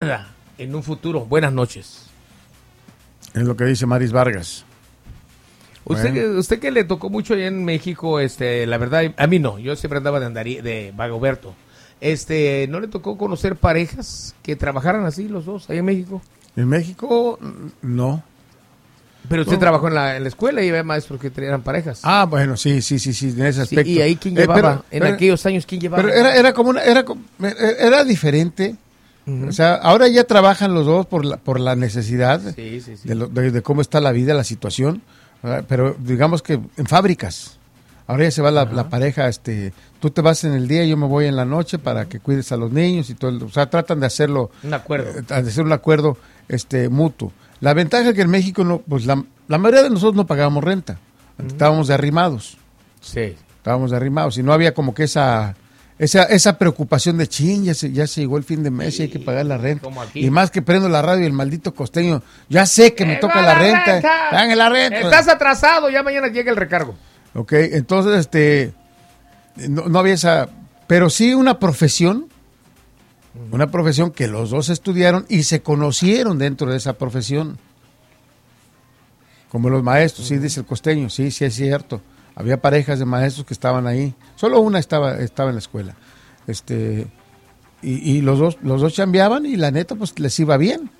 nada en un futuro. Buenas noches. Es lo que dice Maris Vargas. Usted que le tocó mucho allá en México, la verdad, a mí no. Yo siempre andaba de Vagoberto. ¿No le tocó conocer parejas que trabajaran así los dos allá en México? En México, no. Pero usted trabajó en la escuela y había maestros que eran parejas. Ah, bueno, sí, en ese aspecto. Sí, ¿y ahí quién llevaba? En aquellos años, ¿quién llevaba? Pero era diferente. Uh-huh. O sea, ahora ya trabajan los dos por la necesidad de cómo está la vida, la situación. Pero digamos que en fábricas. Ahora ya se va la pareja, tú te vas en el día, yo me voy en la noche para que cuides a los niños y todo. O sea, tratan de hacerlo. Un acuerdo. De hacer un acuerdo mutuo. La ventaja es que en México no, pues la mayoría de nosotros no pagábamos renta. Estábamos de arrimados. Sí. Estábamos de arrimados y no había como que esa preocupación de ya se llegó el fin de mes y hay que pagar la renta. Y más que prendo la radio y el maldito costeño, ya sé que me toca la renta. ¡Dame la renta! Estás atrasado, ya mañana llega el recargo. Ok, entonces no había esa, pero sí una profesión que los dos estudiaron y se conocieron dentro de esa profesión. Como los maestros, sí, dice el costeño, sí es cierto. Había parejas de maestros que estaban ahí. Solo una estaba en la escuela. Y los dos chambeaban y la neta, pues les iba bien.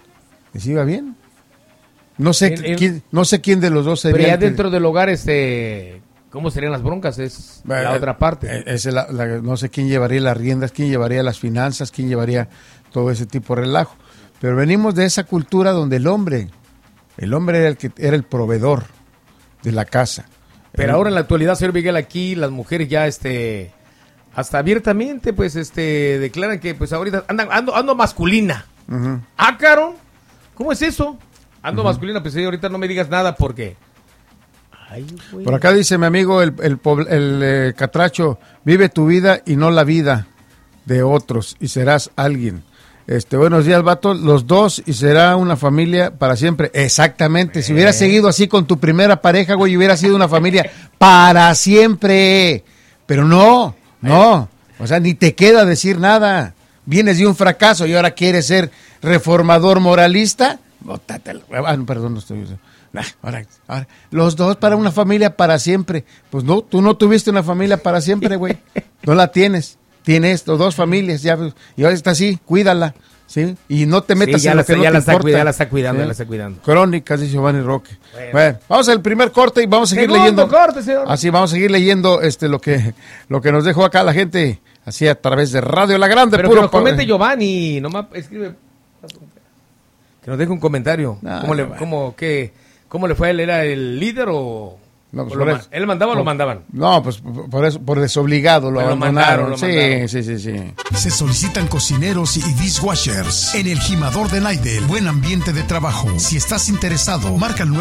No sé quién de los dos sería. Pero ya dentro del hogar, ¿cómo serían las broncas? Es la otra parte. No sé quién llevaría las riendas, quién llevaría las finanzas, quién llevaría todo ese tipo de relajo. Pero venimos de esa cultura donde el hombre era el proveedor de la casa. Pero ahora en la actualidad, señor Miguel, aquí las mujeres ya hasta abiertamente pues declaran que pues ahorita ando masculina. Uh-huh. Ah, caro, ¿cómo es eso? Ando masculina, pues ahorita no me digas nada porque... Ay, güey. Por acá dice mi amigo el Catracho, vive tu vida y no la vida de otros y serás alguien. Buenos días, vato, los dos y será una familia para siempre. Exactamente, si hubieras seguido así con tu primera pareja, güey, hubiera sido una familia para siempre. Pero no, o sea, ni te queda decir nada. Vienes de un fracaso y ahora quieres ser reformador moralista. Bótatelo. Perdón, no estoy... Ahora, los dos para una familia para siempre. Pues no, tú no tuviste una familia para siempre, güey. No la tienes. Tienes dos familias, ya, y ahora está así, cuídala, ¿sí? Y no te metas en lo que no te importa. Ya la está cuidando. Crónicas, dice Giovanni Roque. Bueno, vamos al primer corte y vamos a seguir leyendo. Corte, señor. Así, vamos a seguir leyendo lo que nos dejó acá la gente, así a través de Radio La Grande. Pero que nos comente Giovanni, nomás escribe, que nos deje un comentario. ¿Cómo le fue a él? ¿Era el líder o...? No, pues ¿él mandaba o lo mandaban? No, pues por eso, por desobligado lo abandonaron. Sí. Se solicitan cocineros y dishwashers en el Jimador de Naidel. Buen ambiente de trabajo. Si estás interesado, marca el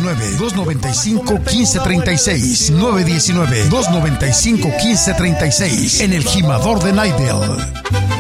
919-295-1536. 919-295-1536 en el Jimador de Naidel.